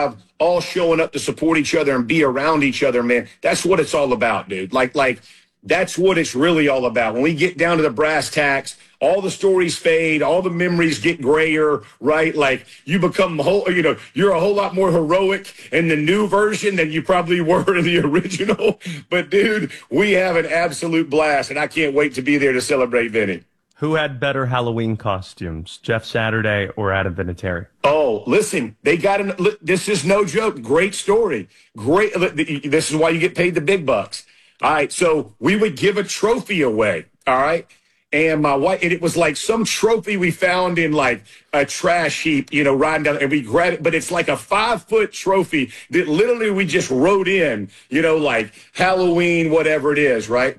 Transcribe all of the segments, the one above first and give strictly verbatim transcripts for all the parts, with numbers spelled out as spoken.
have all showing up to support each other and be around each other, man. That's what it's all about, dude. Like, like that's what it's really all about. When we get down to the brass tacks, all the stories fade, all the memories get grayer, right? Like you become whole, you know, you're a whole lot more heroic in the new version than you probably were in the original. But dude, we have an absolute blast, and I can't wait to be there to celebrate Vinny. Who had better Halloween costumes, Jeff Saturday or Adam Vinatieri? Oh, listen, they got an, this is no joke. Great story. Great. This is why you get paid the big bucks. All right. So we would give a trophy away. All right. And my wife, and it was like some trophy we found in like a trash heap, you know, riding down, and we grabbed it, but it's like a five foot trophy that literally we just wrote in, you know, like Halloween, whatever it is, right?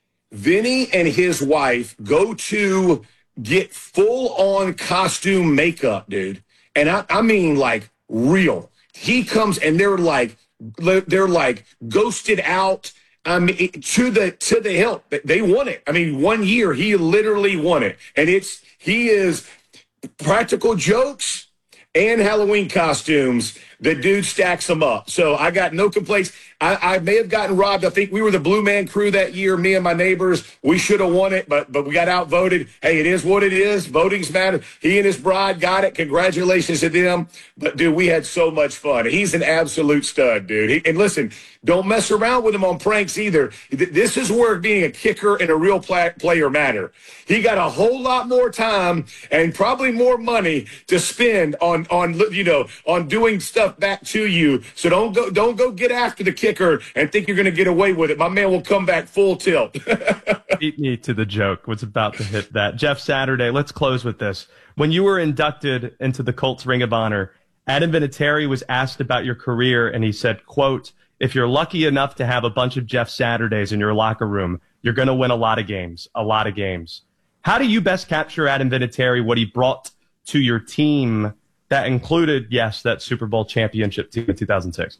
Vinny and his wife go to get full on costume makeup, dude. And I, I mean like real. He comes and they're like, they're like ghosted out. I mean, to the to the hilt. They won it. I mean, one year he literally won it, and it's he is practical jokes and Halloween costumes. The dude stacks them up. So I got no complaints. I, I may have gotten robbed. I think we were the Blue Man Crew that year, me and my neighbors. We should have won it, but but we got outvoted. Hey, it is what it is. Voting's matter. He and his bride got it. Congratulations to them. But, dude, we had so much fun. He's an absolute stud, dude. He, and, listen, don't mess around with him on pranks either. This is where being a kicker and a real play, player matter. He got a whole lot more time and probably more money to spend on, on you know, on doing stuff back to you. So don't go don't go get after the kicker and think you're going to get away with it. My man will come back full tilt. Beat me to the joke. Was about to hit that. Jeff Saturday, let's close with this. When you were inducted into the Colts Ring of Honor, Adam Vinatieri was asked about your career, and he said, quote, if you're lucky enough to have a bunch of Jeff Saturdays in your locker room, you're going to win a lot of games, a lot of games. How do you best capture Adam Vinatieri, what he brought to your team that included, yes, that Super Bowl championship team in two thousand six?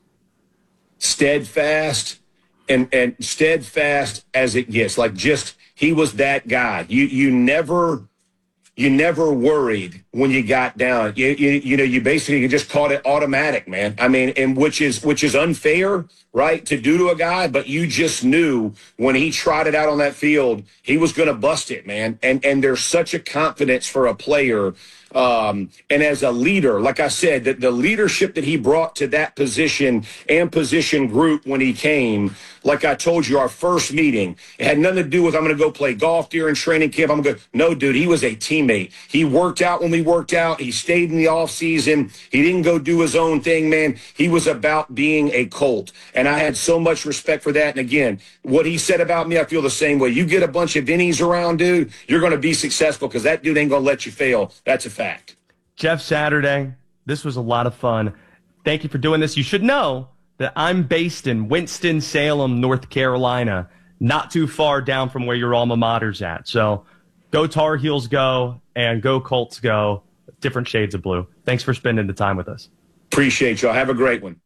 Steadfast and, and steadfast as it gets. Like just he was that guy. You you never you never worried when you got down. You, you you know you basically just caught it automatic, man. I mean, and which is which is unfair, right, to do to a guy, but you just knew when he trotted out on that field, he was going to bust it, man. And and there's such a confidence for a player. Um, and as a leader, like I said, that the leadership that he brought to that position and position group when he came, like I told you, our first meeting, it had nothing to do with I'm going to go play golf during training camp. I'm going to no, dude, he was a teammate. He worked out when we worked out. He stayed in the off season. He didn't go do his own thing, man. He was about being a Colt. And I had so much respect for that. And again, what he said about me, I feel the same way. You get a bunch of Vinnies around, dude, you're going to be successful because that dude ain't going to let you fail. That's a fact. Jeff Saturday, this was a lot of fun. Thank you for doing this. You should know that I'm based in Winston-Salem, North Carolina, not too far down from where your alma mater's at. So go Tar Heels go and go Colts go. Different shades of blue. Thanks for spending the time with us. Appreciate y'all. Have a great one.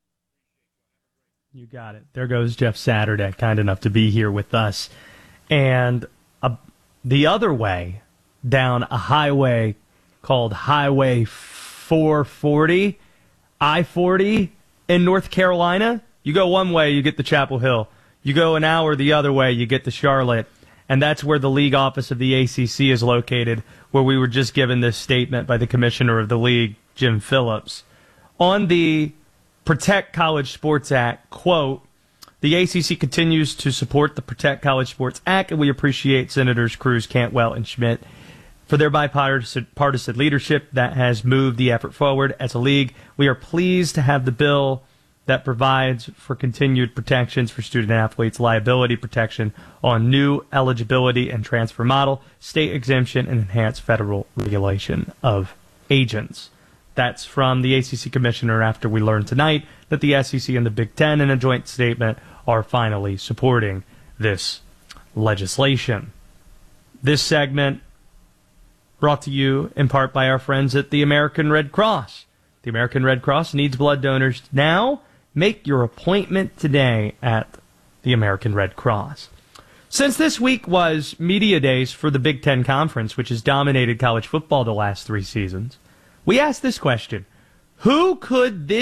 You got it. There goes Jeff Saturday, kind enough to be here with us. And uh, the other way, down a highway called Highway four forty, I forty in North Carolina. You go one way, you get to Chapel Hill. You go an hour the other way, you get to Charlotte. And that's where the league office of the A C C is located, where we were just given this statement by the commissioner of the league, Jim Phillips. On the Protect College Sports Act, quote, the A C C continues to support the Protect College Sports Act, and we appreciate Senators Cruz, Cantwell, and Schmidt for their bipartisan partisan leadership that has moved the effort forward. As a league, we are pleased to have the bill that provides for continued protections for student-athletes, liability protection on new eligibility and transfer model, state exemption, and enhanced federal regulation of agents. That's from the A C C commissioner after we learned tonight that the S E C and the Big Ten in a joint statement are finally supporting this legislation. This segment brought to you in part by our friends at the American Red Cross. The American Red Cross needs blood donors now. Make your appointment today at the American Red Cross. Since this week was media days for the Big Ten Conference, which has dominated college football the last three seasons, we asked this question: who could this